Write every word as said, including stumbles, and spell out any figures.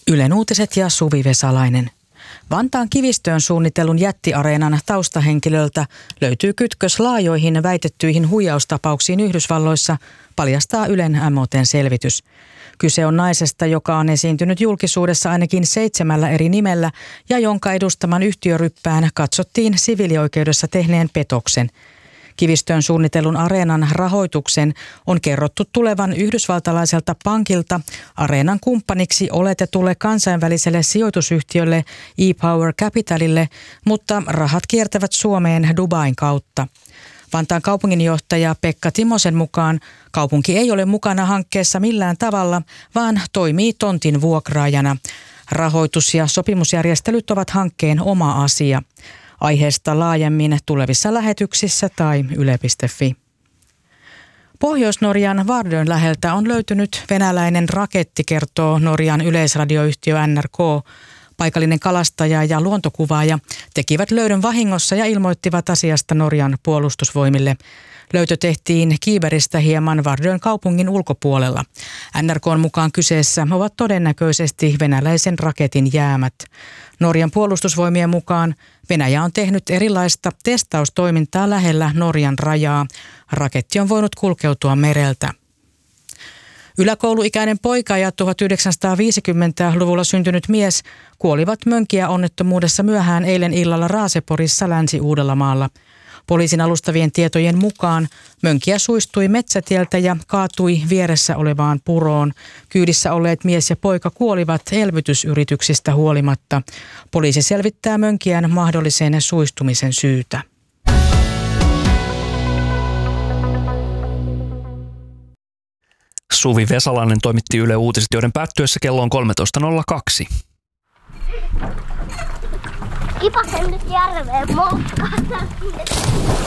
Ylen uutiset ja Suvi Vesalainen. Vantaan Kivistöön suunnitellun jättiareenan taustahenkilöltä löytyy kytkös laajoihin väitettyihin huijaustapauksiin Yhdysvalloissa, paljastaa Ylen M O T:n selvitys. Kyse on naisesta, joka on esiintynyt julkisuudessa ainakin seitsemällä eri nimellä ja jonka edustaman yhtiöryppään katsottiin siviilioikeudessa tehneen petoksen. Kivistöön suunnitellun areenan rahoituksen on kerrottu tulevan yhdysvaltalaiselta pankilta areenan kumppaniksi oletetulle kansainväliselle sijoitusyhtiölle E-Power Capitalille, mutta rahat kiertävät Suomeen Dubain kautta. Vantaan kaupunginjohtaja Pekka Timosen mukaan kaupunki ei ole mukana hankkeessa millään tavalla, vaan toimii tontin vuokraajana. Rahoitus- ja sopimusjärjestelyt ovat hankkeen oma asia. Aiheesta laajemmin tulevissa lähetyksissä tai yle piste fi. Pohjois-Norjan Vardön läheltä on löytynyt venäläinen raketti, kertoo Norjan yleisradioyhtiö N R K. Paikallinen kalastaja ja luontokuvaaja tekivät löydön vahingossa ja ilmoittivat asiasta Norjan puolustusvoimille. Löytö tehtiin Kiiberistä hieman Vardön kaupungin ulkopuolella. N R K:n mukaan kyseessä ovat todennäköisesti venäläisen raketin jäämät. Norjan puolustusvoimien mukaan Venäjä on tehnyt erilaista testaustoimintaa lähellä Norjan rajaa. Raketti on voinut kulkeutua mereltä. Yläkouluikäinen poika ja tuhatyhdeksänsataaviisikymmentäluvulla syntynyt mies kuolivat Mönkiä-onnettomuudessa myöhään eilen illalla Raaseporissa Länsi-Uudellamaalla. Poliisin alustavien tietojen mukaan Mönkiä suistui metsätieltä ja kaatui vieressä olevaan puroon. Kyydissä olleet mies ja poika kuolivat elvytysyrityksistä huolimatta. Poliisi selvittää Mönkiän mahdollisen suistumisen syytä. Suvi Vesalainen toimitti Yle Uutiset, joiden päättyessä kello on kolmetoista nolla kaksi. Kipasen nyt järveen moukkaan.